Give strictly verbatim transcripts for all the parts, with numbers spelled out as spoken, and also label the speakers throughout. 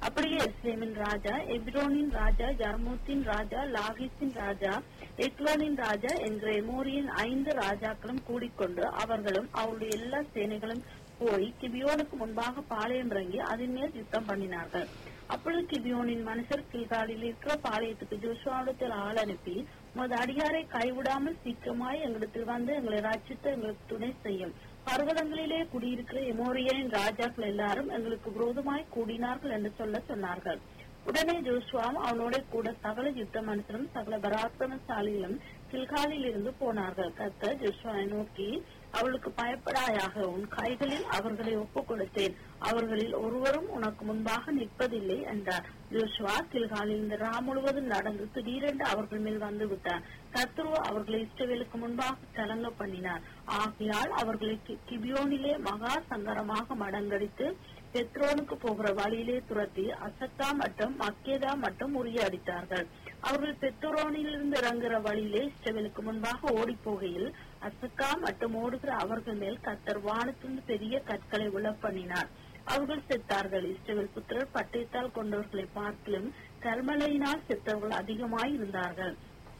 Speaker 1: அப்படியே எஸ்ரேமின் ராஜா, எப்ரோனின் ராஜா, யர்மூத்தின் ராஜா, லாகிஸின் ராஜா, எக்லோனின் ராஜா என்ற எமோரியின் ஐந்து ராஜாக்களும் கூடிக்கொண்டு அவர்களும் அவருடைய எல்லா சேனைகளும் போய் கிபியோனுக்கு முன்பாக பாளையம் இறங்கி அதன் மேல் யுத்தம் பண்ணினார்கள். அப்பொழுது கிபியோனின் மனுஷர் கில்காலில் இருக்கிற பாளையத்துக்கு ஜோஷுவாவிடத்தில் ஆள் அனுப்பி, உமது அடியாரை கைவிடாமல் சீக்கிரமாய் எங்களிடத்தில் வந்து எங்களை ரட்சித்து எங்களுக்கு துணை செய்யும். பர்வதங்களிலே குடியிருக்கிற எமோரியரின் ராஜாக்கள் எல்லாரும் எங்களுக்கு விரோதமாய் கூடினார்கள் என்று சொல்ல சொன்னார்கள். உடனே ஜோஷுவாவும் அவனோட கூட சகல யுத்த மனுஷரும் சகல பராக்கிரமசாலிகளும் கில்காலில் இருந்து போனார்கள். கர்த்தர் ஜோஷுவாவை நோக்கி, அவளுக்கு பயப்படாயாக, உன் கைகளில் அவர்களை ஒப்புக் கொடுத்தேன், அவர்களில் ஒருவரும் உனக்கு முன்பாக நிற்பதில்லை என்றார். ஜோஷுவா கில்காலில் இருந்து ரா முழுவதும் நடந்து திடீரென்று அவர்கள் மேல் வந்து விட்டார். கர்த்தரோ அவர்களை இஸ்ரவேலுக்கு முன்பாக கலங்க பண்ணினார். ஆகையால் அவர்களை கிபியோனிலே மகா சங்கரமாக மடங்கடித்து பெத்ரோனுக்கு போகிற வழியிலே துரத்தி அசக்கா மற்றும் மக்கேதா மற்றும் முறியடித்தார்கள். அவர்கள் பெத்ரோனிலிருந்து இறங்குற வழியிலே இஸ்ரவேலுக்கு முன்பாக ஓடி போகையில் அசக்கா மற்றும் ஓடுகிற அவர்கள் மேல் கர்த்தர் வானத்திலிருந்து பெரிய கற்களை விழப்பண்ணினார். அவர்கள் செத்தார்கள். இஸ்ரவேல் புத்திரர் பட்டயத்தால் கொண்டவர்களை பார்க்கிலும் கர்மலையினால் செத்தவர்கள் அதிகமாய் இருந்தார்கள்.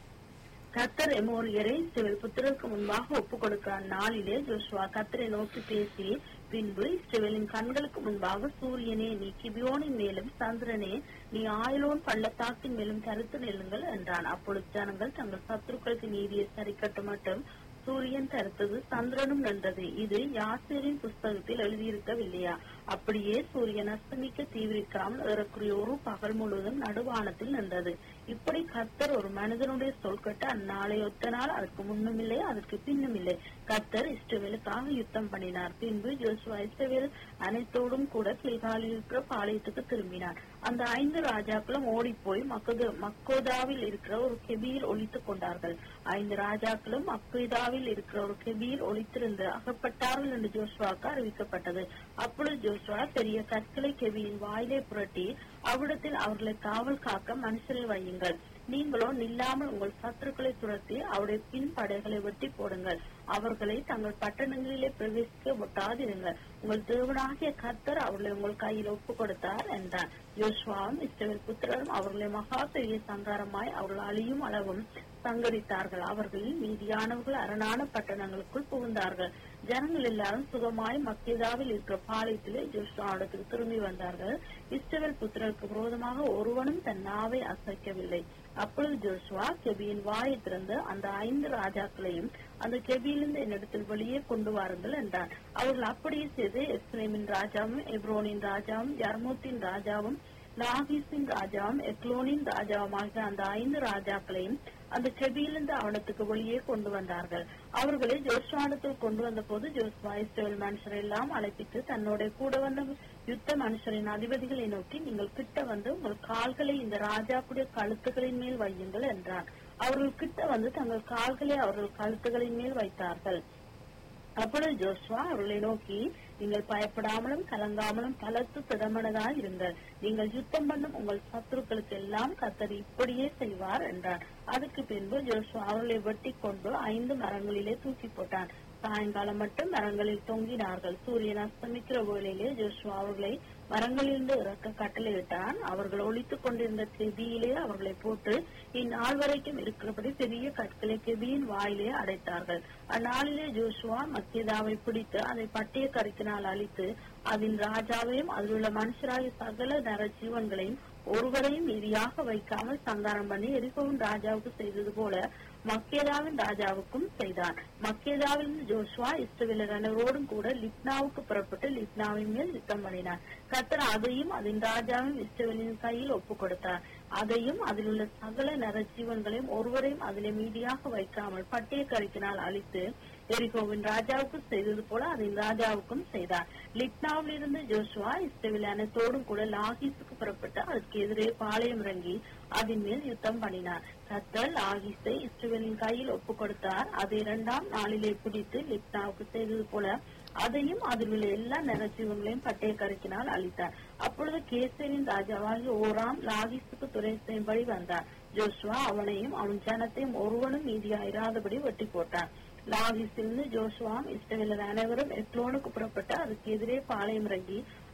Speaker 1: கர்த்தர் எமோரியரை இஸ்ரவேல் புத்திரருக்கு முன்பாக ஒப்புக் கொடுக்கிற நாளிலே ஜோஷுவா கர்த்தரை நோக்கி பேசி, பின்பு இஸ்ரவேலின் கண்களுக்கு முன்பாக சூரியனே நீ கிபியோனின் மேலும், சந்திரனே நீ ஆயிலோன் பள்ளத்தாக்கின் மேலும் கருத்து நெல்லுங்கள் என்றான். அப்பொழுது ஜனங்கள் தங்கள் சத்துருக்களுக்கு நீதியை சரிக்கட்ட மட்டும் சூரியன் கருத்தது, சந்திரனும் நின்றது. இது யாசேரின் புஸ்தகத்தில் எழுதியிருக்கவில்லையா? அப்படியே சூரியன் அஸ்தமிக்க தீவிரிக்காமல் ஏறக்குறைய ஒரு பகல் முழுவதும் நடுவானத்தில் நின்றது. இப்படி கர்த்தர் ஒரு மனிதனுடைய சொல் கட்ட அந்நாளை ஒத்த நாள் அதற்கு முன்னும் இல்லை அதற்கு பின்னும் இல்லை. கர்த்தர் இஸ்ரவேலுக்காக யுத்தம் பண்ணினார். பின்பு யோசுவா இஸ்ரவேல் அனைத்தோடும் கூட கில்காலில் இருக்கிற பாளையத்துக்கு திரும்பினார். அந்த ஐந்து ராஜாக்களும் ஓடி போய் மக்கோதாவில் இருக்கிற ஒரு கெபியில் ஒளித்துக் கொண்டார்கள். ஐந்து ராஜாக்களும் மக்கோதாவில் இருக்கிற ஒரு கெபியில் ஒளித்திருந்து அகப்பட்டார்கள் என்று ஜோஷுவாவுக்கு அறிவிக்கப்பட்டது. அப்பொழுது ஜோஷுவா பெரிய கற்களை கெபியின் வாயிலே புரட்டி, அவ்விடத்தில் அவர்களை காவல் காக்க மனுஷரை வையுங்கள், நீங்களோ நில்லாமல் உங்கள் சத்துருக்களை துரத்தி அவருடைய பின் படைகளை வெட்டி போடுங்கள், அவர்களை தங்கள் பட்டணங்களிலே பிரவேசிக்க விட்டாதிருங்கள், உங்கள் தேவனாகிய கர்த்தர் அவர்களை உங்கள் கையில் ஒப்புக் கொடுத்தார் என்றார். யோசுவாவும் இஸ்ரவேல் புத்திரரும் அவர்களை மகா பெரிய சங்காரமாய் அவர்கள் அழியும் அளவும் சங்கரித்தார்கள். அவர்களில் மீதியானவர்கள் அரணான பட்டணங்களுக்குள் புகுந்தார்கள். ஜனங்கள் எல்லாரும் சுகமாய் மக்கேதாவில் இருக்கிற பாளையத்திலே ஜோஷுவாவிடத்துக்கு திரும்பி வந்தார்கள். இஸ்ரவேல் புத்திரருக்கு விரோதமாக ஒருவனும் தன் நாவை அசைக்கவில்லை. அப்பொழுது ஜோஷுவா கெபியின் வாயை திறந்து அந்த ஐந்து ராஜாக்களையும் அந்த கெபியிலிருந்து என்னிடத்தில் வெளியே கொண்டு வாருங்கள் என்றார். அவர்கள் அப்படியே செய்து எஸ்ரேமின் ராஜாவும் எப்ரோனின் ராஜாவும் யர்மூத்தின் ராஜாவும் லாகிஸின் ராஜாவும் எக்லோனின் ராஜாவும் ஆகிய அந்த ஐந்து ராஜாக்களையும் அந்த கெபியிலிருந்து அவனத்துக்கு வெளியே கொண்டு வந்தார்கள். அவர்களை ஜோஷுவாவிடத்தில் கொண்டு வந்த போது ஜோஷுவா இஸ்ரவேல் மனுஷரை எல்லாம் அழைப்பித்து தன்னோட கூட வந்த யுத்த மனுஷரின் அதிபதிகளை நோக்கி, நீங்கள் கிட்ட வந்து உங்கள் கால்களை இந்த ராஜாக்குடைய கழுத்துகளின் மேல் வையுங்கள் என்றார். அவர்கள் கிட்ட வந்து தங்கள் கால்களை அவர்கள் கழுத்துகளின் மேல் வைத்தார்கள். அப்பொழுது ஜோஷுவா அவர்களை நோக்கி, நீங்கள் பயப்படாமலும் கலங்காமலும் பலத்து திடமனதாய் இருங்கள், நீங்கள் யுத்தம் பண்ணும் உங்கள் சத்துருக்களுக்கு எல்லாம் கர்த்தர் இப்படியே செய்வார் என்றார். அதுக்கு பின்பு ஜோஷுவா அவர்களை வெட்டி கொண்டு ஐந்து மரங்களிலே தூக்கி போட்டான். சாயங்காலம் மட்டும் மரங்களில் தொங்கினார்கள். சூரியன் அஸ்தமிக்கிற வேளையிலே ஜோஷுவா அவர்களை மரங்களிலிருந்து இறக்க கட்டளையிட்டான். அவர்கள் ஒளித்துக் கொண்டிருந்த கெபியிலே அவர்களை போட்டு இந்நாள் வரைக்கும் இருக்கிறபடி பெரிய கற்களை கெபியின் வாயிலே அடைத்தார்கள். அந்நாளிலே ஜோஷுவா மக்கேதாவை பிடித்து அதை பட்டய கருக்கினால் அழித்து அதன் ராஜாவையும் அதில் உள்ள மனுஷராகிய சகல நர ஜீவன்களையும் ஒருவரையும் மீதியாக வைக்காமல் சங்காரம் பண்ணி எரிகோவின் ராஜாவுக்கு செய்தது போல மக்கேதாவின் ராஜாவுக்கும் செய்தான். மக்கேதாவிலிருந்து ஜோஷுவா இஸ்ரவேலர் அனைவரோடும் கூட லிப்னாவுக்கு புறப்பட்டு லிப்னாவின் மேல் யுத்தம் பண்ணினார். கர்த்தர் அதையும் அதன் ராஜாவையும் இஸ்ரவேலின் கையில் ஒப்புக் கொடுத்தார். அதையும் அதில் உள்ள சகல நரஜீவன்களையும் ஒருவரையும் அதிலே மீதியாக வைக்காமல் பட்டய கருக்கினால் அழித்து எரிகோவின் ராஜாவுக்கு செய்தது போல அதன் ராஜாவுக்கும் செய்தார். லிப்னாவில் இருந்து ஜோஷுவா இஸ்ரவேல் அனைத்தோடும் கூட லாகிஸுக்கு புறப்பட்டு அதற்கு எதிரே பாளையம் இறங்கி அதன் மேல் யுத்தம் பண்ணினார். கர்த்தர் லாகிஸை இஸ்ரவேலின் கையில் ஒப்புக் கொடுத்தார். அதை இரண்டாம் நாளிலே பிடித்து லிப்னாவுக்கு செய்தது போல அதையும் அதில் உள்ள எல்லா நரஜீவங்களையும் பட்டய கருக்கினால் அழித்தார். அப்பொழுது கேசரின் ராஜாவாகிய ஓராம் லாகிஸுக்கு துணை செய்யும்படி வந்தார். ஜோஷுவா அவனையும் அவன் ஜனத்தையும் ஒருவனும் மீதியாயிராதபடி வெட்டி போட்டான். லாகிஸிலிருந்து ஜோஷுவாவும் இஸ்ரவேலர் அனைவரும் எக்லோனுக்கு புறப்பட்டு அதுக்கு எதிரே பாளையம் இறங்கி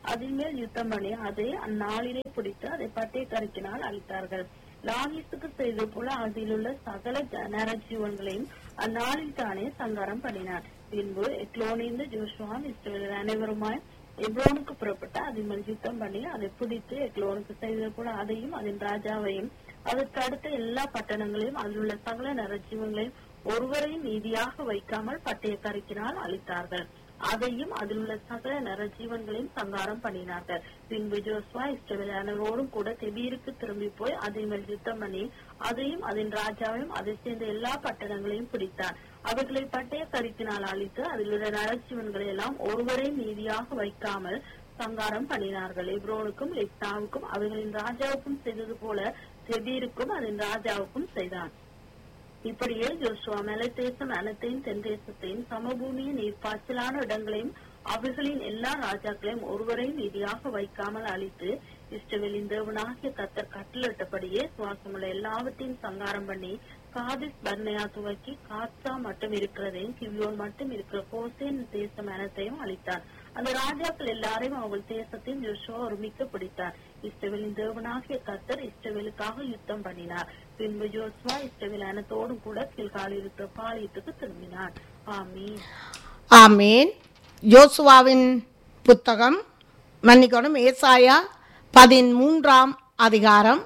Speaker 1: அதன் மேல் யுத்தம் பண்ணி அதை அந்நாளிலே பிடித்து அதை பட்டய கருக்கினால் அழித்தார்கள். லாகீசுக்கு செய்தது போல அதிலுள்ள சகல நரஜீவன்களையும் அந்நாளில் தானே சங்காரம் பண்ணினார். பின்பு எக்லோனிந்து ஜோஷுவா இஸ்ரவேலர் அனைவருமாய் எப்ரோனுக்கு புறப்பட்டு அதன் மேல் யுத்தம் பண்ணி அதை பிடித்து எக்லோனுக்கு செய்தது போல அதையும் அதன் ராஜாவையும் அதற்கு அடுத்த எல்லா பட்டணங்களையும் அதில் உள்ள சகல நரஜீவங்களையும் ஒருவரையும் நீதியாக வைக்காமல் பட்டய கருக்கினால் அழித்தார்கள். அதையும் அதில் உள்ள சகல நரஜீவன்களையும் சங்காரம் பண்ணினார்கள். பின்பு ஜோசுவா இஸ்ரவேலரோடும் கூட தெபீருக்கு திரும்பி போய் அதன் மேல் யுத்தம் பண்ணி அதையும் அதன் ராஜாவையும் அதை சேர்ந்த எல்லா பட்டணங்களையும் பிடித்தார். அவர்களை பட்டய கருக்கினால் அழித்து அதில் உள்ள நரஜீவன்களை எல்லாம் ஒருவரையும் நீதியாக வைக்காமல் சங்காரம் பண்ணினார்கள். எப்ரோனுக்கும் லிப்னாவுக்கும் அவர்களின் ராஜாவுக்கும் செய்தது போல தெபீருக்கும் அதன் ராஜாவுக்கும் செய்தான். இப்படியே ஜோசுவா மலை தேசம் அனைத்தையும் தென் தேசத்தையும் சமபூமியின் நீர்ப்பாய்ச்சலான இடங்களையும் அவர்களின் எல்லா ராஜாக்களையும் ஒருவரையும் நீதியாக வைக்காமல் அழித்து இஸ்ரவேலின் தேவனாகிய கர்த்தர் கட்டளையிட்டபடியே சுவாசமுள்ள எல்லாவற்றையும் சங்காரம் பண்ணி காதிஸ் பர்னேயா துவக்கி காத்சா மட்டும் இருக்கிறதையும் கிவ்யோன் மட்டும் இருக்கிற கோசேன் தேசம் அனைத்தையும் அழித்தார். அந்த ராஜாக்கள் எல்லாரையும் அவர்கள் தேசத்தையும் ஜோசுவா ஒருமிக்க பிடித்தார். இஸ்ரவேலின் தேவனாகிய கர்த்தர் இஸ்ரவேலுக்காக யுத்தம் பண்ணினார். பின்பு ஜோசுவா இஸ்ரவேல் அனைத்தோடும் கூட கில்காலில் இருக்கிற பாளையத்துக்கு திரும்பினார். ஆமீன்.
Speaker 2: ஆமீன். யோசுவாவின் புத்தகம் மன்னிக்கணும் ஏசாயா பதிமூன்றாம் அதிகாரம்.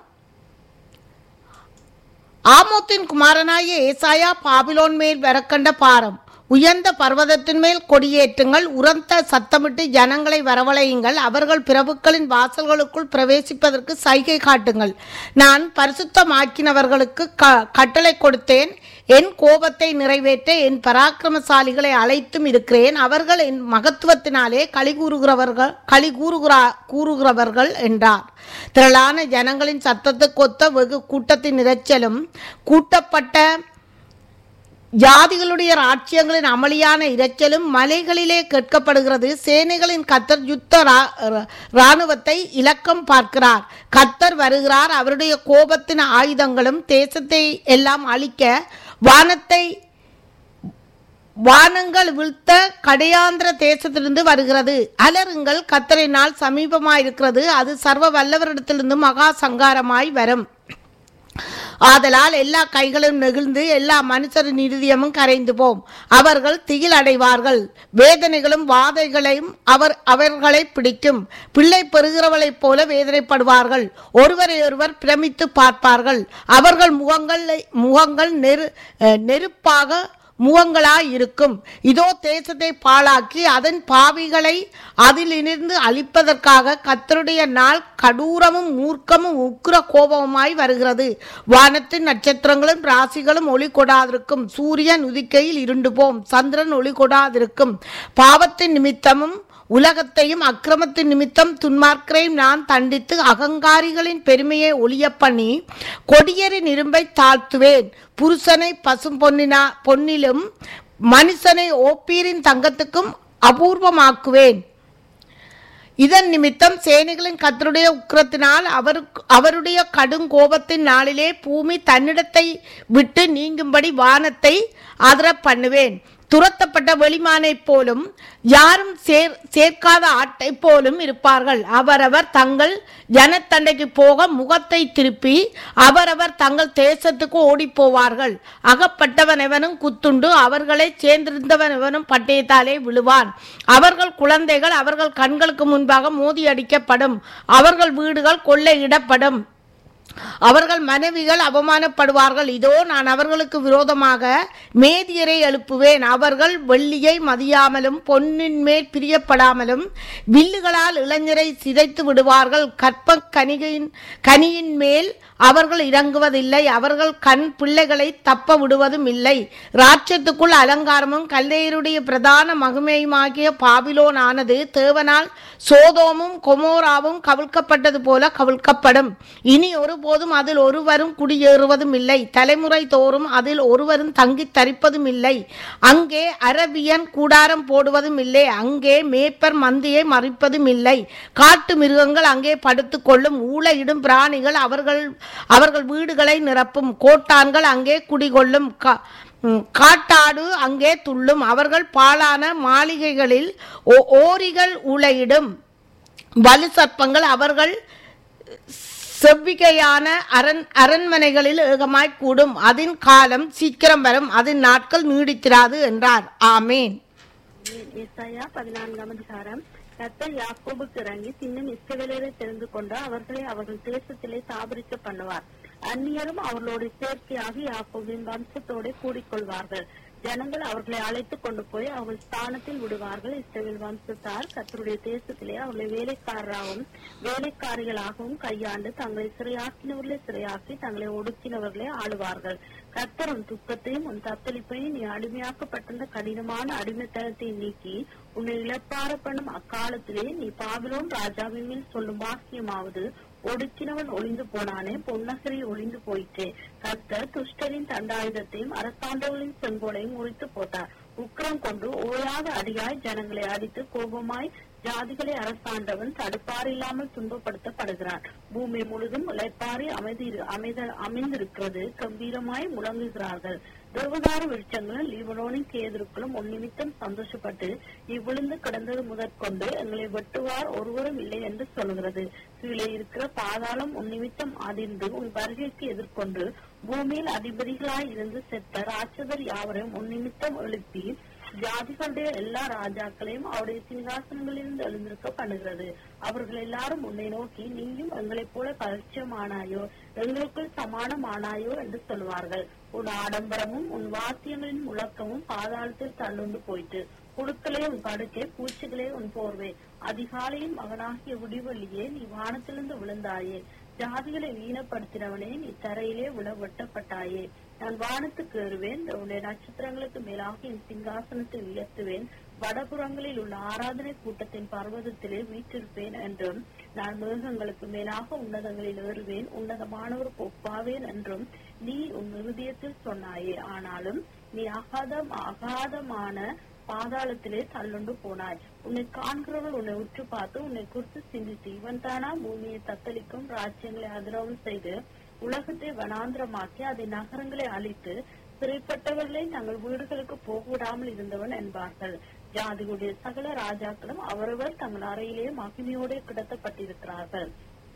Speaker 2: ஆமோத்தின் குமாரனாகிய ஏசாயா பாபிலோன் மேல் வரக்கண்ட பாரம். உயர்ந்த பர்வதத்தின் மேல் கொடியேற்றுங்கள், உரத்த சத்தமிட்டு ஜனங்களை வரவழையுங்கள், அவர்கள் பிரபுக்களின் வாசல்களுக்குள் பிரவேசிப்பதற்கு சைகை காட்டுங்கள். நான் பரிசுத்தமாக்கினவர்களுக்கு க கட்டளை கொடுத்தேன், என் கோபத்தை நிறைவேற்ற என் பராக்கிரமசாலிகளை அழைத்தும் இருக்கிறேன். அவர்கள் என் மகத்துவத்தினாலே களி கூறுகிறவர்கள் களி கூறுகிறா கூறுகிறவர்கள் என்றார். திரளான ஜனங்களின் சத்தத்துக்கொத்த வெகு கூட்டத்தின் இரைச்சலும் கூட்டப்பட்ட ஜாதிகளுடைய ராட்சியங்களின் அமளியான இரைச்சலும் மலைகளிலே கேட்கப்படுகிறது. சேனைகளின் கர்த்தர் யுத்த இராணுவத்தை இலக்கம் பார்க்கிறார். கர்த்தர் வருகிறார். அவருடைய கோபத்தின் ஆயுதங்களும் தேசத்தை எல்லாம் அழிக்க வானத்தை வானங்கள் வீழ்த்த கடையாந்திர தேசத்திலிருந்து வருகிறது. அலருங்கள், கர்த்தரின் நாள் சமீபமாயிருக்கிறது, அது சர்வ வல்லவரிடத்திலிருந்து மகா சங்காரமாய் வரும். ஆதலால் எல்லா கைகளும் நெகிழ்ந்து எல்லா மனுஷரின் இருதயமும் கரைந்து போம். அவர்கள் திகில் அடைவார்கள், வேதனைகளும் வாதைகளையும் அவர் அவர்களை பிடிக்கும். பிள்ளை பெறுகிறவளைப் போல வேதனைப்படுவார்கள், ஒருவரை ஒருவர் பிரமித்து பார்ப்பார்கள். அவர்கள் முகங்கள் முகங்கள் நெரு நெருப்பாக முகங்களாயிருக்கும். இதோ தேசத்தை பாழாக்கி அதன் பாவிகளை அதிலிருந்து அழிப்பதற்காக கர்த்தருடைய நாள் கடூரமும் மூர்க்கமும் உக்கிர கோபமாய் வருகிறது. வானத்தின் நட்சத்திரங்களும் ராசிகளும் ஒளி கொடாதிருக்கும். சூரியன் உதிக்கையில் இருண்டு போம், சந்திரன் ஒளி கொடாதிருக்கும். பாவத்தின் நிமித்தமும் உலகத்தையும் அக்கிரமத்தின் நிமித்தம் துன்மார்க்கரையும் நான் தண்டித்து அகங்காரிகளின் பெருமையை ஒளிய பண்ணி கொடியரின் இரும்பை தாழ்த்துவேன். புருஷனை பசும் பொன்னினா பொன்னிலும் மனுஷனை ஓப்பீரின் தங்கத்துக்கும் அபூர்வமாக்குவேன். இதன் நிமித்தம் சேனைகளின் கர்த்தருடைய உக்கிரத்தினால் அவருக்கு அவருடைய கடும் கோபத்தின் நாளிலே பூமி தன்னிடத்தை விட்டு நீங்கும்படி வானத்தை ஆதர பண்ணுவேன். துரத்தப்பட்ட வெளிமானை போலும் யாரும் சேர் சேர்க்காத ஆட்டை போலும் இருப்பார்கள். அவரவர் தங்கள் ஜனத்தண்டைக்கு போக முகத்தை திருப்பி அவரவர் தங்கள் தேசத்துக்கு ஓடி போவார்கள். அகப்பட்டவன் எவனும் குத்துண்டு, அவர்களை சேர்ந்திருந்தவன் எவனும் பட்டயத்தாலே விழுவான். அவர்கள் குழந்தைகள் அவர்கள் கண்களுக்கு முன்பாக மோதி அடிக்கப்படும். அவர்கள் வீடுகள் கொள்ளையிடப்படும். அவர்கள் மனைவிகள் அவமானப்படுவார்கள். இதோ நான் அவர்களுக்கு விரோதமாக மேதியரை எழுப்புவேன். அவர்கள் வெள்ளியை மதியாமலும் பொன்னின் மேல் பிரியப்படாமலும் வில்லுகளால் இளைஞரை சிதைத்து விடுவார்கள். கற்ப கனிகையின் கனியின் மேல் அவர்கள் இறங்குவதில்லை. அவர்கள் கண் பிள்ளைகளை தப்ப விடுவதும் இல்லை. ராட்சத்துக்குள் அலங்காரமும் கல்லேயருடைய பிரதான மகிமையுமாகிய பாபிலோன் ஆனது தேவனால் சோதோமும் கொமோராவும் கவிழ்க்கப்பட்டது போல கவிழ்க்கப்படும். இனி ஒருபோதும் அதில் ஒருவரும் குடியேறுவதும் இல்லை. தலைமுறை தோறும் அதில் ஒருவரும் தங்கி தரிப்பதும் இல்லை. அங்கே அரபியன் கூடாரம் போடுவதும் இல்லை. அங்கே மேப்பர் மந்தியை மறிப்பதும் இல்லை. காட்டு மிருகங்கள் அங்கே படுத்து கொள்ளும். ஊளையிடும் பிராணிகள் அவர்கள் அவர்கள் வீடுகளை நிரப்பும். கோட்டான்கள் அங்கே குடிகொள்ளும். காட்டாடு அங்கே துள்ளும். அவர்கள் பாழான மாளிகைகளில் ஓரிகள் ஊளையிடும். வலு சர்ப்பங்கள் அவர்கள் செவ்விகையான அரண் அரண்மனைகளில் ஏகமாய் கூடும். அதன் காலம் சீக்கிரம் வரும், அதன் நாட்கள் நீடித்திராது என்றார். ஆமேன்.
Speaker 1: ஏசாயா பதினான்காம் அதிகாரம். கர்த்தர் யாக்கோபுக்கு இறங்கி இன்னும் இஸ்ரவேலரை தெரிந்து கொண்டு அவர்களை அவர்கள் தேசத்திலே தாபரிக்க பண்ணுவார். அந்நியரும் அவர்களோடு சேர்க்கையாகி யாக்கோபின் வம்சத்தோடு கூடிக்கொள்வார்கள். ஜனங்கள் அவர்களை அழைத்து கொண்டு போய் அவர்கள் ஸ்தானத்தில் விடுவார்கள். இஸ்ரவேல் வம்சத்தார் கர்த்தருடைய தேசத்திலே அவர்களை வேலைக்காரராகவும் வேலைக்காரிகளாகவும் கையாண்டு தங்களை சிறையாக்கினவர்களை சிறையாக்கி தங்களை ஒடுக்கினவர்களை ஆளுவார்கள். கர்த்தர் உன் துக்கத்தையும் உன் தத்தளிப்பையும் நீ அடிமையாக்கப்பட்டிருந்த கடினமான அடிமைத்தனத்தை நீக்கி உன்னை இழப்பார பண்ணும் அக்காலத்திலே நீ பாபிலோன் ராஜாவின் மேல் சொல்லும் வாக்கியமாவது, ஒடுக்கினவன் ஒளிந்து போனானே, பொன்னகரி ஒளிந்து போயிற்றே. கர்த்தர் துஷ்டரின் தண்டாயுதத்தையும் அரசாண்டவர்களின் செங்கோலையும் முறித்து போட்டார். உக்கிரம் கொண்டு ஓயாத அடியாய் ஜனங்களை அடித்து கோபமாய் ஜாதிகளை அரசாண்டவன் தடுப்பாறு இல்லாமல் துன்பப்படுத்தப்படுகிறான். பூமி முழுதும் இளைப்பாரி அமைதி அமைத அமைந்திருக்கிறது. கம்பீரமாய் முழங்குகிறார்கள். தேவதாரு விருட்சங்களும் லீபனோனின் கேதுருக்களும் உன் நிமித்தம் சந்தோஷப்பட்டு இவ்விழுந்து கிடந்தது முதற்கொண்டு எங்களை வெட்டுவார் ஒருவரும் இல்லை என்று சொல்கிறது. கீழே இருக்கிற பாதாளம் உன் நிமித்தம் அதிர்ந்து உன் வருகைக்கு எதிர்கொண்டு பூமியில் அதிபதிகளாய் இருந்து செத்த ராட்சதர் யாவரையும் உன் நிமித்தம் எழுப்பி ஜாதிகளுடைய எல்லா ராஜாக்களையும் அவருடைய சிங்காசனங்களிலிருந்து எழுந்திருக்க பண்ணுகிறது. அவர்கள் எல்லாரும் உன்னை நோக்கி, நீயும் எங்களைப் போல பரிச்சயமானாயோ, எங்களுக்குள் சமானமானாயோ என்று சொல்வார்கள். உன் ஆடம்பரமும் உன் வாத்தியங்களின் முழக்கமும் பாதாளத்தில் தள்ளுண்டு போயிட்டு. புழுக்களே உன் படுக்கை, பூச்சிகளே உன் போர்வை. அதிகாலையின் மகனாகிய விடிவெள்ளியே, நீ வானத்திலிருந்து விழுந்தாயே. ஜாதிகளை வீணப்படுத்தினவனே, நீ தரையிலே விழ வெட்டப்பட்டாயே. நான் வானத்துக்கு ஏறுவேன், உன்னுடைய நட்சத்திரங்களுக்கு மேலாக என் சிங்காசனத்தை உயர்த்துவேன். வடபுறங்களில் உள்ள ஆராதனை கூட்டத்தின் பர்வதத்திலே வீற்றிருப்பேன் என்றும், நான் மேகங்களுக்கு மேலாக உன்னதங்களில் ஏறுவேன், உன்னதமானவருக்கு ஒப்பாவேன் என்றும் நீ உன் இருதயத்தில் சொன்னாயே. ஆனாலும் நீ அகாதம் அகாதமான பாதாளத்திலே தள்ளுண்டு போனாய். உன்னை காண்கிறவர்கள் உன்னை உற்று பார்த்து உன்னை குறித்து சிந்தித்து, இவன் தானா பூமியை தத்தளிக்கும் ராஜ்யங்களை அதிரவும் செய்து உலகத்தை வனாந்திரமாக்கி அதை நகரங்களை அழித்து சிறைப்பட்டவர்களை தங்கள் வீடுகளுக்கு போக விடாமல் இருந்தவன் என்பார்கள். ஜாதிகளுடைய சகல ராஜாக்களும் அவரவர் தங்கள் அறையிலே மகிமையோடு கிடத்தப்பட்டிருக்கிறார்கள்.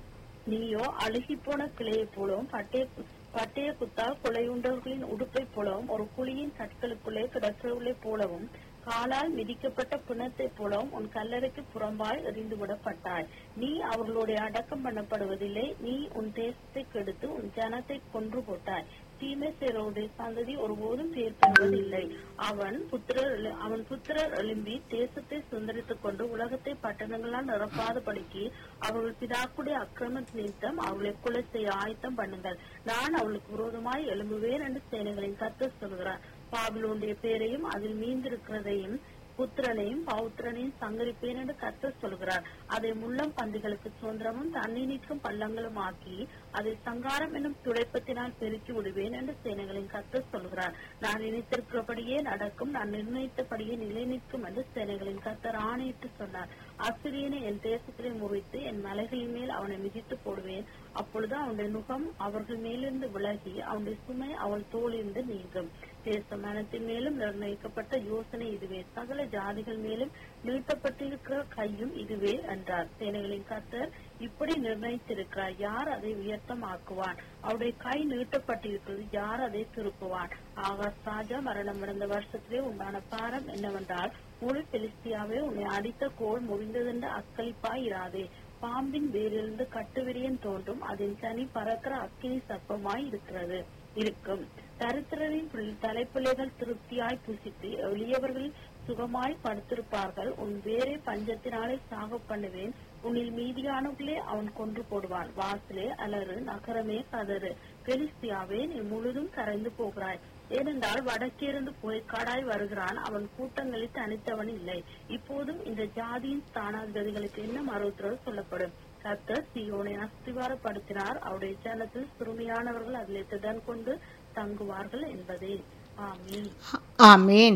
Speaker 1: நீயோ அழுகி போன கிளையை போலவும் பட்டய பட்டய குத்தால் கொலையுண்டவர்களின் உடுப்பை போலவும் ஒரு குழியின் கற்களுக்குள்ளே கிடக்கிறவர்களை போலவும் காலால் மிதிக்கப்பட்ட பிணத்தை போலவும் உன் கல்லறைக்கு புறம்பாய் எறிந்து விடப்பட்டாய். நீ அவர்களுடைய அடக்கம் பண்ணப்படுவதில்லை. நீ உன் தேசத்தை கெடுத்து உன் ஜனத்தை கொன்று போட்டாய். தீமை செய்றவருடைய சந்ததி ஒருபோதும் பேர் பெறுவதில்லை. அவன் புத்திரர் அவன் புத்திரர் எழும்பி தேசத்தை சுந்தரித்துக் கொண்டு உலகத்தை பட்டணங்களால் நிரப்பாதபடிக்கு அவர்கள் பிதாக்குடைய அக்கிரம நிமித்தம் அவர்களை கொலை செய்ய ஆயத்தம் பண்ணுங்கள். நான் அவளுக்கு விரோதமாய் எழும்புவேன் என்று சேனைகளின் கர்த்தர் சொல்கிறார். பாபிலோனுடைய பேரையும் அதில் மீந்திருக்கிறதையும் புத்திரனையும் பௌத்திரனையும் சங்கரிப்பேன் என்று கர்த்தர் சொல்கிறார். அதை முள்ளம் பந்திகளுக்கு சுதந்திரமும் தண்ணி நீக்கும் பள்ளங்களும் ஆக்கி அதை சங்காரம் என்னும் துடைப்பத்தினால் பெருக்கி விடுவேன் என்று சேனைகளின் கர்த்தர் சொல்கிறார். நான் நினைத்திருக்கிறபடியே நடக்கும், நான் நிர்ணயித்தபடியே நிலை நிற்கும் என்று சேனைகளின் கர்த்தர் ஆணையிட்டு சொன்னார். அசிரியனை என் தேசத்திலே முறித்து என் மலைகளின் மேல் அவனை மிதித்து போடுவேன். அப்பொழுது அவனுடைய முகம் அவர்கள் மேலிருந்து விலகி அவனுடைய சுமை அவள் தோளிலிருந்து நீங்கும். தேச மனத்தின் மேலும் நிர்ணயிக்கப்பட்ட யோசனை இதுவே, சகல ஜாதிகள் மேலும் நீட்டப்பட்டிருக்கிற கையும் இதுவே என்றார். சேனைகளின் கர்த்தர் இப்படி நிர்ணயித்திருக்கிறார், யார் அதை உயர்த்தமாக்குவான்? அவருடைய கை நீட்டப்பட்டிருக்கிறது, யார் அதை திருப்புவான்? ஆகாஷ் ராஜா மரணம் அடைந்த வருஷத்திலே உண்டான பாரம் என்னவென்றால், முழு பெலிஸ்தியாவே உன்னை அடித்த கோல் முறிந்ததென்று அக்களிப்பாய் இராதே. பாம்பின் வேரிலிருந்து கட்டுவிரியன் தோன்றும், அதன் தனி பறக்கிற அக்கினி சர்ப்பமாய் இருக்கிறது இருக்கும். தரித்திரரின் தலைப்பிள்ளைகள் திருப்தியாய் புசித்து எளியவர்கள் சுகமாய் படுத்திருப்பார்கள். உன் வேரை பஞ்சத்தினாலே சாக பண்ணுவேன். உன்னில் மீதியானவர்களே அவன் கொன்று போடுவான். வாசலே அலறு, நகரமே கதறு. பெலிஸ்தியாவே நீ முழுதும் கரைந்து போகிறாய். ஏனென்றால் வடக்கிருந்து புகைக்காடாய் வருகிறான், அவன் கூட்டங்களில் தனித்தவன் இல்லை. இப்போதும் இந்த ஜாதியின் ஸ்தானாதிபதிகளுக்கு என்ன மறுத்தரவு சொல்லப்படும்? கர்த்தர் சீயோனை அஸ்திவாரப்படுத்தினார், அவருடைய ஜனத்தில் சிறுமியானவர்கள் அதிலே திடன் கொண்டு தங்குவார்கள் என்பதே. ஆமீன்.
Speaker 2: ஆமீன்.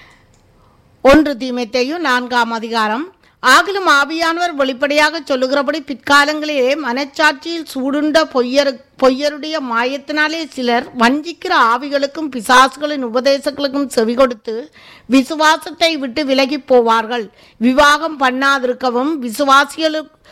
Speaker 2: ஒன்று தீமோத்தேயு நான்காம் அதிகாரம். ஆகிலும் ஆவியானவர் வெளிப்படையாக சொல்லுகிறபடி பிற்காலங்களிலே மனச்சாட்சியில் சூடுண்ட பொய்யரு பொய்யருடைய மாயத்தினாலே சிலர் வஞ்சிக்கிற ஆவிகளுக்கும் பிசாசுகளின் உபதேசங்களுக்கும் செவி கொடுத்து விசுவாசத்தை விட்டு விலகி போவார்கள். விவாகம் பண்ணாதிருக்கவும் விசுவாசிகளுக்கு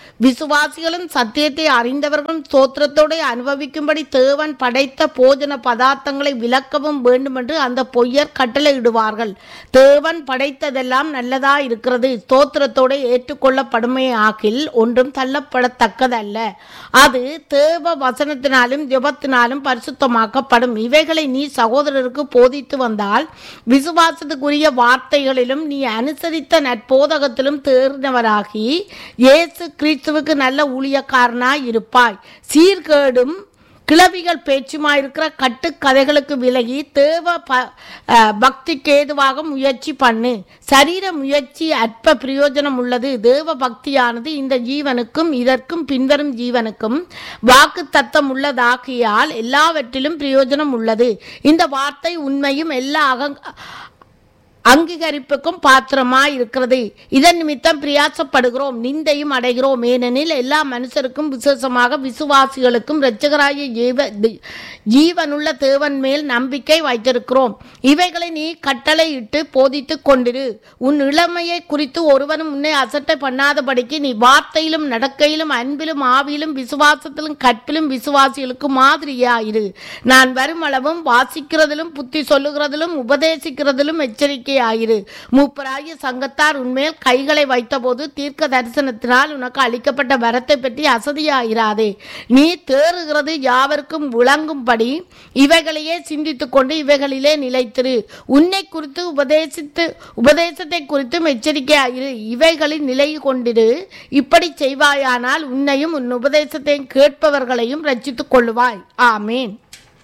Speaker 2: விசுவாசிகளும் சத்தியத்தை அறிந்தவர்களும் ஸ்தோத்திரத்தோடு அனுபவிக்கும்படி தேவன் படைத்த போஜன பதார்த்தங்களை விலக்கவும் வேண்டும் என்று அந்த பொய்யர் கட்டளையிடுவார்கள். தேவன் படைத்ததெல்லாம் நல்லதா இருக்கிறது, ஸ்தோத்திரத்தோடு ஏற்றுக்கொள்ளப்படுமே ஆகில் ஒன்றும் தள்ளப்படத்தக்கதல்ல. அது தேவ வசனத்தினாலும் ஜெபத்தினாலும் பரிசுத்தமாக்கப்படும். இவைகளை நீ சகோதரருக்கு போதித்து வந்தால் விசுவாசத்துக்குரிய வார்த்தைகளிலும் நீ அனுசரித்த நற்போதகத்திலும் தேர்ந்தவராகி இயேசு கிறிஸ்துவுக்கு நல்ல ஊழியக்காரனாய் இருப்பாய். சீர்கேடும் கிளவிகள் பேச்சுமாயிருக்கிற கட்டுக்கதைகளுக்கு விலகி தேவ பக்திக்கு ஏதுவாக முயற்சி பண்ணு. சரீர முயற்சி அற்ப பிரயோஜனம் உள்ளது. தேவ பக்தியானது இந்த ஜீவனுக்கும் இதற்கும் பின்வரும் ஜீவனுக்கும் வாக்கு தத்தம் உள்ளதாகியால் எல்லாவற்றிலும் பிரயோஜனம் உள்ளது. இந்த வார்த்தை உண்மையும் எல்லா அங்கீகரிப்புக்கும் பாத்திரமாய் இருக்கிறது. இதன் நிமித்தம் பிரயாசப்படுகிறோம், நிந்தையும் அடைகிறோம். ஏனெனில் எல்லா மனுஷருக்கும் விசேஷமாக விசுவாசிகளுக்கும் இரட்சகராகிய ஜீவ ஜீவனுள்ள தேவன் மேல் நம்பிக்கை வைத்திருக்கிறோம். இவைகளை நீ கட்டளையிட்டு போதித்து கொண்டிரு. உன் இளமையை குறித்து ஒருவனும் உன்னை அசட்டை பண்ணாதபடிக்கு நீ வார்த்தையிலும் நடக்கையிலும் அன்பிலும் ஆவியிலும் விசுவாசத்திலும் கற்பிலும் விசுவாசிகளுக்கு மாதிரியாயிரு. நான் வரும் அளவும் வாசிக்கிறதிலும் புத்தி சொல்லுகிறதிலும் உபதேசிக்கிறதிலும் எச்சரிக்கை ஆயிரு. மூப்பராகிய சங்கத்தார் உன்மேல் கைகளை வைத்தபோது தீர்க்க தரிசனத்தினால் உனக்கு அளிக்கப்பட்ட வரத்தை பற்றி அசதியாயிராதே. நீ தேறுகிறது யாவருக்கும் விளங்கும்படி இவைகளையே சிந்தித்துக் கொண்டு இவைகளிலே நிலைத்திரு. உன்னை குறித்து உபதேசித்து உபதேசத்தை குறித்தும் எச்சரிக்கையாயிரு. இவைகளில் நிலை கொண்டிரு. இப்படி செய்வாயானால் உன்னையும் உன் உபதேசத்தையும் கேட்பவர்களையும் ரட்சித்துக் கொள்ளுவாய். ஆமேன்.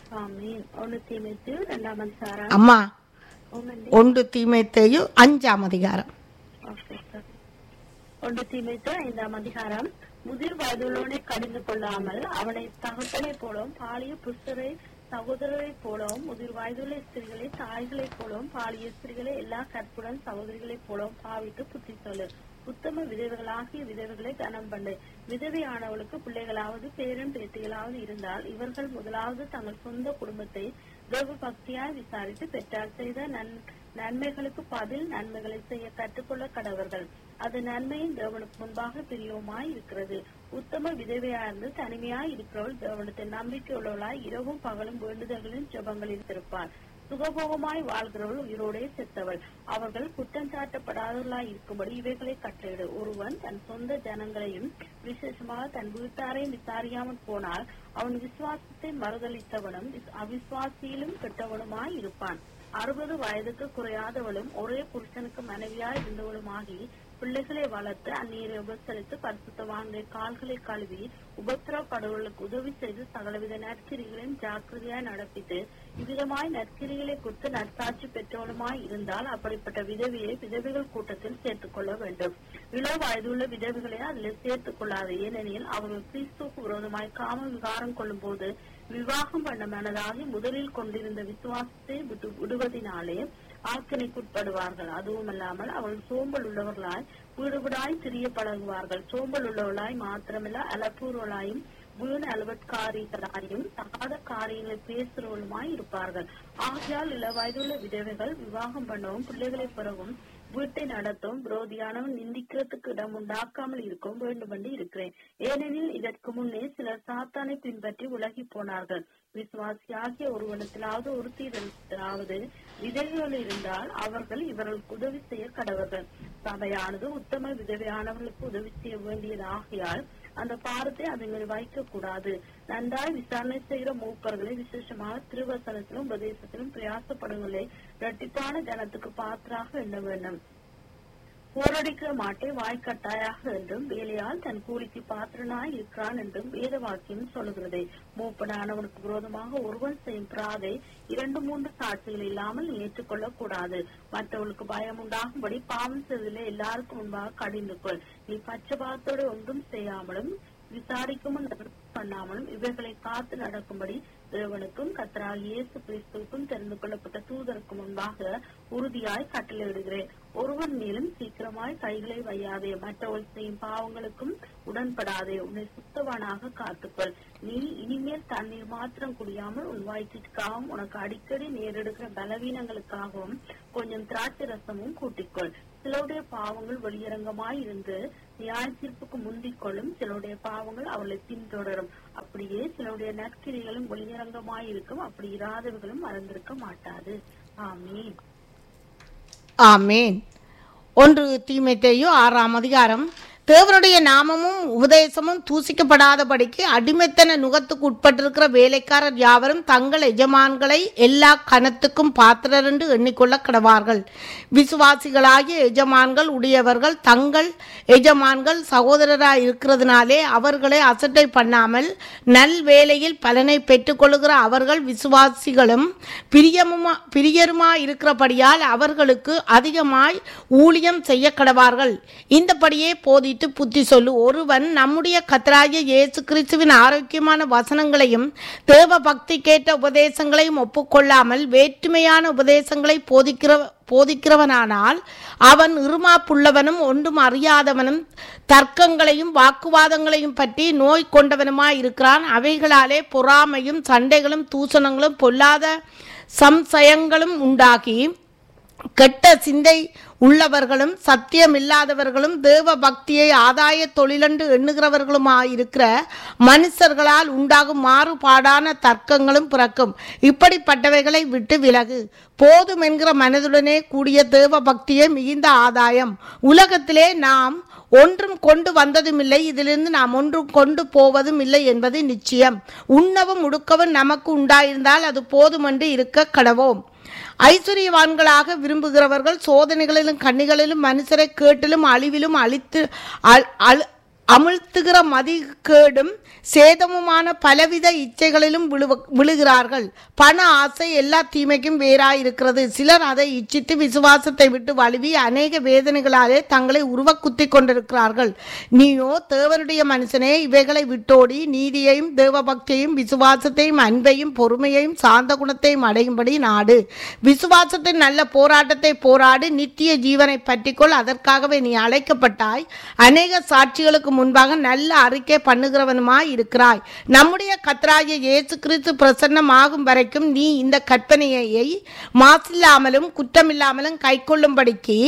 Speaker 2: அம்மா ஒன்று தீமோத்தேயு அஞ்சாம் அதிகாரம்.
Speaker 1: ஒன்று தீமோத்தேயு ஐந்தாம் அதிகாரம். முதிர் வயதுள்ளவனை கடிந்து கொள்ளாமல் அவனை தகப்பனை போலவும் பாலிய புருஷரை சகோதரரை போலவும் முதிர் வயதுள்ள ஸ்திரிகளை தாய்களை போலவும் பாலிய ஸ்திரிகளை எல்லா கற்புடன் சகோதரிகளை போலவும் பாவித்து புத்தி சொல்லு. உத்தம விதவைகளாகிய விதவைகளை கனம் பண்ணு. விதவையானவளுக்கு பிள்ளைகளாவது பேரன் பேத்திகளாவது இருந்தால் இவர்கள் முதலாவது தங்கள் சொந்த குடும்பத்தை தேவ பக்தியாய் விசாரித்து பெற்றார் செய்த நன்மைகளுக்கு பதில் நன்மைகளை செய்ய கற்றுக்கொள்ள கடவர்கள். அது நன்மையின் தேவனுக்கு முன்பாக பிரியவுமாய் இருக்கிறது. உத்தம விதவையாயிருந்து தனிமையாய் இருக்கிறவள் தேவனத்தில் நம்பிக்கை உள்ளவளாய் இரவும் பகலும் வேண்டுதல்களின் ஜெபங்களில் இருப்பாள். சுகபோகமாய் வாழ்கிறவள் உயிரோடே செத்தவள். அவர்கள் குற்றம் சாட்டப்படாதவர்களாய் இருக்கும்படி இவைகளை கட்டளையிடு. ஒருவன் தன் சொந்த ஜனங்களையும் விசேஷமாக தன் வீட்டாரையும் விசாரியாமல் போனால் அவன் விசுவாசத்தை மறுதளித்தவனும் அவிசுவாசியிலும் கெட்டவனுமாய் இருப்பான். அறுபது வயதுக்கு குறையாதவளும் ஒரே புருஷனுக்கு மனைவியாய் இருந்தவளுமாகி பிள்ளைகளை வளர்த்து அந்நீரை உபசரித்து பரிசுத்தவான்களை கால்களை கழுவி உபத்திரப்படுவர்களுக்கு உதவி செய்து சகலவித நற்கிரிகளையும் ஜாக்கிரதையாய் நடப்பித்து இவ்விதமாய் நற்கிரிகளை குறித்து நற்சாட்சி பெற்றவளுமாய் இருந்தால் அப்படிப்பட்ட விதவியை விதவிகள் கூட்டத்தில் சேர்த்துக் கொள்ள வேண்டும். இளோ வயதுள்ள விதவிகளை அதில் சேர்த்துக் கொள்ளாது. ஏனெனில் அவர்கள் கிறிஸ்துவுக்கு விரோதமாய் காம விகாரம் கொள்ளும் போது விவாகம் பண்ண மனதாகி முதலில் கொண்டிருந்த விசுவாசத்தை விட்டு விடுவதனாலே ஆக்கினைக்குட்படுவார்கள். அதுவும் அல்லாமல் அவர்கள் சோம்பல் உள்ளவர்களாய் வீடு வீடாய் திரிய பழகுவார்கள். சோம்பல் உள்ளவர்களாய் மாத்திரமல்ல அலப்பூர்வலாயும் வீண் அலுவற்காரிகளாயும் தகாத காரியங்களை பேசுறவளுமாய் இருப்பார்கள். ஆகையால் இள வயதுள்ள விதவைகள் விவாகம் பண்ணவும் பிள்ளைகளை பெறவும் வீட்டை நடத்தும் விரோதியானவன் நிந்திக்கிறதுக்கு இடம் உண்டாக்காமல் இருக்கும் வேண்டும் என்று இருக்கிறேன். ஏனெனில் இதற்கு முன்னே சிலர் சாத்தானை பின்பற்றி உலகி போனார்கள். விசுவாசியாகிய ஒருவனத்திலாவது ஒருத்தியிடத்திலாவது விதவைகள் இருந்தால் அவர்கள் இவர்களுக்கு உதவி செய்ய கடவர்கள். சபையானது உத்தம விதவையானவர்களுக்கு உதவி செய்ய வேண்டியது ஆகையால் அந்த பாரத்தை அதுங்களை வைக்க கூடாது. நன்றாய் விசாரணை செய்கிற மூப்பர்களை விசேஷமாக திருவசனத்திலும் உபதேசத்திலும் பிரயாசப்படுங்களை இரட்டிப்பான ஜனத்துக்கு பாத்திராக எண்ண வேண்டும். போரடிக்கிற மாட்டை வாய்க்கட்டாயாக என்றும் வேலையால் தன் கூலிக்கு பாத்திரனாய் இருக்கிறான் என்றும் வேத வாக்கியம் சொல்லுகிறதே. மூப்பனானவனுக்கு விரோதமாக ஒருவன் செய்யும் பிராதை இரண்டு மூன்று சாட்சிகள் இல்லாமல் ஏற்றுக்கொள்ளக் கூடாது. மற்றவர்களுக்கு பயம் உண்டாகும்படி பாவம் செய்வதிலே எல்லாருக்கும் முன்பாக கடிந்து கொள். நீ பட்சபாதத்தோடு ஒன்றும் செய்யாமலும் விசாரிக்கும் பண்ணாமலும் இவைகளை காத்து நடக்கும்படி தேவனுக்கும் கர்த்தராகிய இயேசு கிறிஸ்துவுக்கும் தெரிந்து கொள்ளப்பட்ட தூதருக்கு முன்பாக உறுதியாய் கட்டளையிடுகிறேன். ஒருவன் மேலும் சீக்கிரமாய் கைகளை வையாதே. மற்றவர்கள் செய்யும் பாவங்களுக்கும் உடன்படாதே. உன்னை சுத்தவானாக காத்துக்கொள். நீ இனிமேல் தண்ணீர் மாத்திரம் குடியாமல் உன் வயிற்றுக்காகவும் உனக்கு அடிக்கடி நேரிடுகிற பலவீனங்களுக்காகவும் கொஞ்சம் திராட்சை ரசமும் கூட்டிக்கொள். சிலருடைய பாவங்கள் வெளியரங்கமாய் இருந்து நியாய தீர்ப்புக்கு முந்திக் கொள்ளும், சிலருடைய பாவங்கள் அவர்களை பின்தொடரும். அப்படியே சிலருடைய நற்கிரிகளும் வெளியரங்கமாய் இருக்கும், அப்படி இராதவர்களும் மறந்திருக்க மாட்டாது. ஆமீன்.
Speaker 2: ஆமீன். ஒன்று தீமோத்தேயு ஆறாம் அதிகாரம். தேவனுடைய நாமமும் உபதேசமும் தூசிக்கப்படாதபடிக்கு அடிமைத்தன நுகத்துக்கு உட்பட்டிருக்கிற வேலைக்காரர் யாவரும் தங்கள் எஜமான்களை எல்லா கனத்துக்கும் பாத்திரர் என்று எண்ணிக்கொள்ள கடவார்கள். விசுவாசிகளாகிய எஜமான்கள் உடையவர்கள் தங்கள் எஜமான்கள் சகோதரராய் இருக்கிறதுனாலே அவர்களை அசட்டை பண்ணாமல் நல் வேலையில் பலனை பெற்றுக்கொள்ளுகிற அவர்கள் விசுவாசிகளும் பிரியமுமா பிரியருமா இருக்கிறபடியால் அவர்களுக்கு அதிகமாய் ஊழியம் செய்ய கடவார்கள். இந்தபடியே போதி புத்தி சொல்லு. ஒருவன் நம்முடைய கர்த்தராகிய இயேசு கிறிஸ்துவின் ஆரோக்கியமான வசனங்களையும் தேவ பக்தி கேட்ட உபதேசங்களையும் ஒப்புக்கொள்ளாமல் வேற்றுமையான உபதேசங்களை போதிக்கிற போதிக்கிறவனானால் அவன் இருமாப்புள்ளவனும் ஒன்றும் அறியாதவனும் தர்க்கங்களையும் வாக்குவாதங்களையும் பற்றி நோய் கொண்டவனுமாயிருக்கிறான். அவைகளாலே பொறாமையும் சண்டைகளும் தூஷணங்களும் பொல்லாத சம்சயங்களும் உண்டாகி கெட்ட சிந்தை உள்ளவர்களும் சத்தியமில்லாதவர்களும் தேவ பக்தியை ஆதாய தொழிலென்று எண்ணுகிறவர்களுமாயிருக்கிற மனுஷர்களால் உண்டாகும் மாறுபாடான தர்க்கங்களும் பிறக்கும். இப்படிப்பட்டவைகளை விட்டு விலகு. போதும் என்கிற மனதுடனே கூடிய தேவ பக்தியை மிகுந்த ஆதாயம். உலகத்திலே நாம் ஒன்றும் கொண்டு வந்ததும் இல்லை, இதிலிருந்து நாம் ஒன்றும் கொண்டு போவதும் இல்லை என்பது நிச்சயம். உண்ணவும் உடுக்கவும் நமக்கு உண்டாயிருந்தால் அது போதுமென்று இருக்க கடவோம். ஐஸ்வர்யவான்களாக விரும்புகிறவர்கள் சோதனைகளிலும் கண்ணிகளிலும் மனுஷரை கேட்டிலும் அழிவிலும் அழித்து அமிழ்த்துகிற மதிகேடும் சேதமுமான பலவித இச்சைகளிலும் விழு விழுகிறார்கள். பண ஆசை எல்லா தீமைக்கும் வேறாயிருக்கிறது. சிலர் அதை இச்சித்து விசுவாசத்தை விட்டு வழுவி அநேக வேதனைகளாலே தங்களை உருவ குத்தி கொண்டிருக்கிறார்கள். நீயோ தேவனுடைய மனுஷனே, இவைகளை விட்டோடி நீதியையும் தேவபக்தியையும் விசுவாசத்தையும் அன்பையும் பொறுமையையும் சாந்த குணத்தையும் அடையும்படி நாடு. விசுவாசத்தின் நல்ல போராட்டத்தை போராடு, நித்திய ஜீவனை பற்றிக்கொள். அதற்காகவே நீ அழைக்கப்பட்டாய். அநேக சாட்சிகளுக்கு முன்பாக நல்ல அறிக்கை பண்ணுகிறவனுமாய் இருக்கிறாய். நம்முடைய கர்த்தராகிய இயேசு கிறிஸ்து பிரசன்னமாகும் வரைக்கும் நீ இந்த கற்பனையை மாசில்லாமலும் குற்றமில்லாமலும் கைக்கொள்ளும்படிக்கு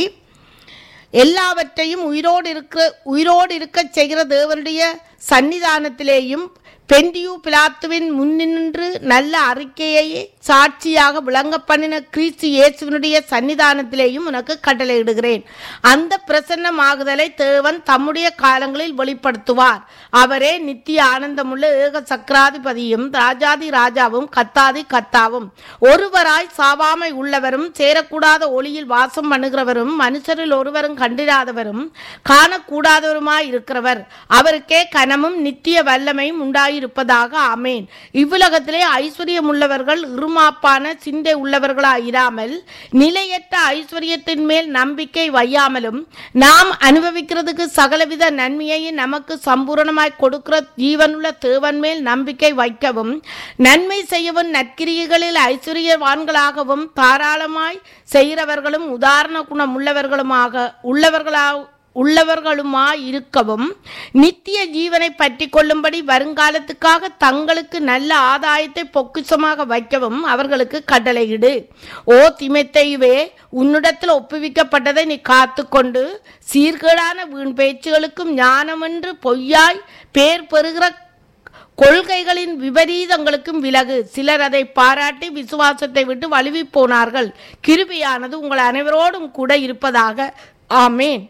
Speaker 2: எல்லாவற்றையும் உயிரோடு இருக்க உயிரோடு இருக்க செய்கிற தேவனுடைய சன்னிதானத்திலேயும் பெண்டியூ பிலாத்துவின் முன்னின்று நல்ல அறிக்கையை சாட்சியாக விளங்க பண்ணின கிறிஸ்து இயேசுவினுடைய சன்னிதானத்திலேயும் உனக்கு கட்டளையிடுகிறேன். அந்த பிரசன்னமாகுதலை தேவன் தம்முடைய காலங்களில் வெளிப்படுத்துவார். அவரே நித்திய ஆனந்தமுள்ள ஏக சக்கராதிபதியும் ராஜாதி ராஜாவும் கத்தாதி கத்தாவும் ஒருவராய் சாவாமை உள்ளவரும் சேரக்கூடாத ஒளியில் வாசம் பண்ணுகிறவரும் மனுஷரில் ஒருவரும் கண்டிராதவரும் காணக்கூடாதவருமாய் இருக்கிறவர். அவருக்கே கனமும் நித்திய வல்லமையும் உண்டாயிருப்பதாக. ஆமேன். இவ்வுலகத்திலே ஐஸ்வர்யம் உள்ளவர்கள் இருமாப்பான சிந்தை உள்ளவர்களாயிராமல் நிலையற்ற ஐஸ்வர்யத்தின் மேல் நம்பிக்கை வையாமலும் நாம் அனுபவிக்கிறதுக்கு சகலவித நன்மையை நமக்கு சம்பூரணமாய் கொடுக்கிற ஜீவனுள்ள தேவன் மேல் நம்பிக்கை வைக்கவும் நன்மை செய்யவும் நற்கிரியைகளில் ஐஸ்வர்யவான்களாகவும் தாராளமாய் செய்கிறவர்களும் உதாரண குணம் உள்ளவர்களுமாக உள்ளவர்களாக உள்ளவர்களுமாய் இருக்கவும் நித்திய ஜீவனை பற்றி கொள்ளும்படி வருங்காலத்துக்காக தங்களுக்கு நல்ல ஆதாயத்தை பொக்கிஷமாக வைக்கவும் அவர்களுக்கு கட்டளையிடு. ஓ தீமோத்தேயுவே, உன்னிடத்தில் ஒப்புவிக்கப்பட்டதை நீ காத்து கொண்டு சீர்கேடான வீண் பேச்சுகளுக்கும் ஞானமென்று பொய்யாய் பேர் பெறுகிற கொள்கைகளின் விபரீதங்களுக்கும் விலகு. சிலர் அதை பாராட்டி விசுவாசத்தை விட்டு வழுவி போனார்கள். கிருபையானது உங்கள் அனைவரோடும் கூட இருப்பதாக. ஆமேன்.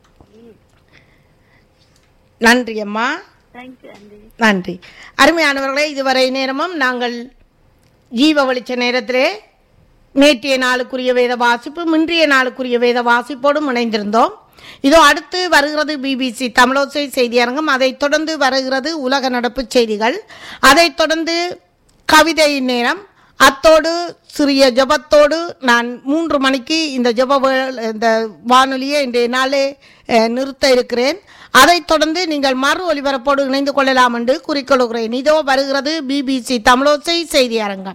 Speaker 2: நன்றி அம்மா, நன்றி. அருமையானவர்களே, இதுவரை நேரமும் நாங்கள் ஜீவ வெளிச்ச நேரத்திலே நேற்றைய நாளுக்குரிய வேத வாசிப்பு இன்றைய நாளுக்குரிய வேத வாசிப்போடும் இணைந்திருந்தோம். இதோ அடுத்து வருகிறது பிபிசி தமிழோசை செய்தியரங்கம். அதைத் தொடர்ந்து வருகிறது உலக நடப்பு செய்திகள். அதைத் தொடர்ந்து கவிதை நேரம். அத்தோடு சிறிய ஜபத்தோடு நான் மூன்று மணிக்கு இந்த ஜப இந்த வானொலியை இன்றைய நாளே நிறுத்த இருக்கிறேன். அதைத் தொடர்ந்து நீங்கள் மறு ஒலிபரப்போடு இணைந்து கொள்ளலாம் என்று கூறிக்கொள்கிறேன். இதோ வருகிறது பிபிசி தமிழோசை செய்தி அரங்கம்.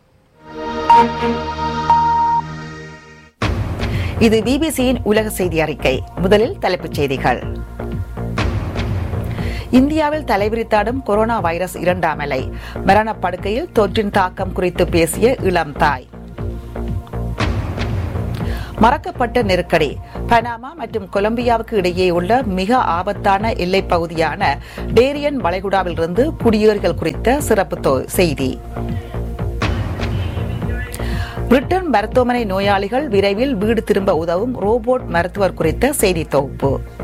Speaker 3: இது பிபிசியின் உலக செய்தி அறிக்கை. முதலில் தலைப்புச் செய்திகள். இந்தியாவில் தலைவிரித்தாடும் கொரோனா வைரஸ் இரண்டாம் அலை. மரணப்படுக்கையில் தொற்றின் தாக்கம் குறித்து பேசிய இளம் தாய். மறக்கப்பட்ட நெருக்கடி. பனாமா மற்றும் கொலம்பியாவுக்கு இடையே உள்ள மிக ஆபத்தான எல்லைப் பகுதியான டேரியன் வளைகுடாவிலிருந்து குடியேறிகள் குறித்த சிறப்பு செய்தி. பிரிட்டன் மருத்துவமனை நோயாளிகள் விரைவில் வீடு திரும்ப உதவும் ரோபோட் மருத்துவர் குறித்த செய்தி தொகுப்பு.